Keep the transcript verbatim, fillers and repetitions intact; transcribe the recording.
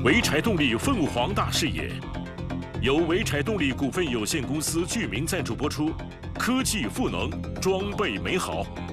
潍柴动力凤凰大视野，由潍柴动力股份有限公司居民赞助播出，科技赋能，装备美好。